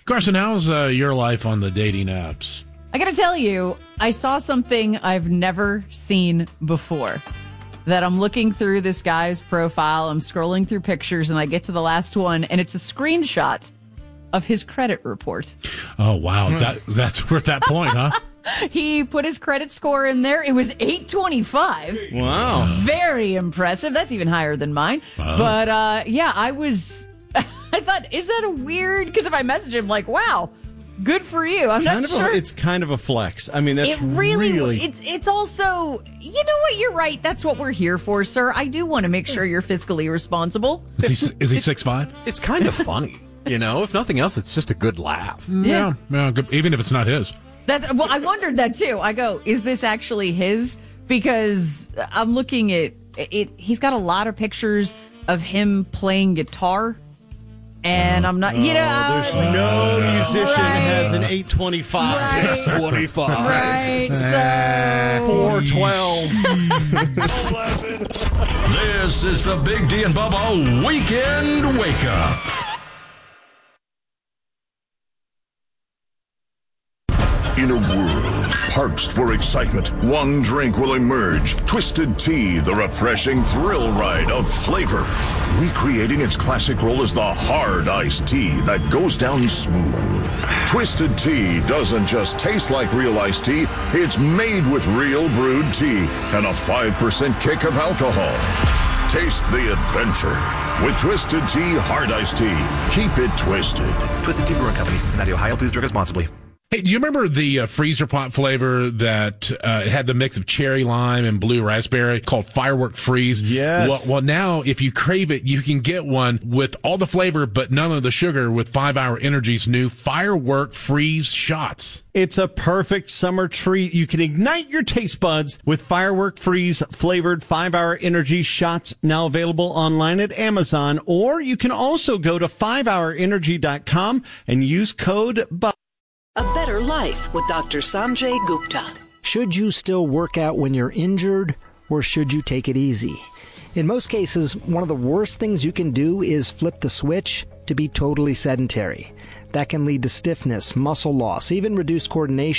Carson, how's your life on the dating apps? I got to tell you, I saw something I've never seen before. That I'm looking through this guy's profile, I'm scrolling through pictures, and I get to the last one, and it's a screenshot of his credit report. Oh, wow. That's we're at that point, huh? He put his credit score in there. It was 825. Wow. Very impressive. That's even higher than mine. Oh. But, I thought, is that a weird? Because if I message him, like, wow, good for you. I'm not sure. It's kind of a flex. I mean, that's it really. It's also, you know what? You're right. That's what we're here for, sir. I do want to make sure you're fiscally responsible. Is he 6'5"? It's kind of funny, If nothing else, it's just a good laugh. Yeah, even if it's not his. Well, I wondered that too. I go, is this actually his? Because I'm looking at it. He's got a lot of pictures of him playing guitar. And I'm not, there's no musician has an 825. Right. 625. Right, so 412. This is the Big D and Bubba Weekend Wake Up. In a world parched for excitement, one drink will emerge. Twisted Tea, the refreshing thrill ride of flavor. Recreating its classic role as the hard iced tea that goes down smooth. Twisted Tea doesn't just taste like real iced tea, it's made with real brewed tea and a 5% kick of alcohol. Taste the adventure with Twisted Tea Hard Iced Tea. Keep it twisted. Twisted Tea Brewing Company, Cincinnati, Ohio. Please drink responsibly. Hey, do you remember the freezer pot flavor that had the mix of cherry lime and blue raspberry called Firework Freeze? Yes. Well, now if you crave it, you can get one with all the flavor but none of the sugar with 5 Hour Energy's new Firework Freeze shots. It's a perfect summer treat. You can ignite your taste buds with Firework Freeze flavored 5 Hour Energy shots, now available online at Amazon, or you can also go to 5hourenergy.com and use code BUBBA. A better life with Dr. Sanjay Gupta. Should you still work out when you're injured, or should you take it easy? In most cases, one of the worst things you can do is flip the switch to be totally sedentary. That can lead to stiffness, muscle loss, even reduced coordination.